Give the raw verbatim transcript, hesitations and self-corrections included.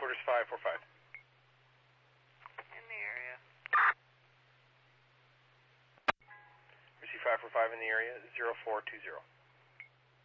headquarters five four five. In the area. Receive five four five in the area, zero four two zero.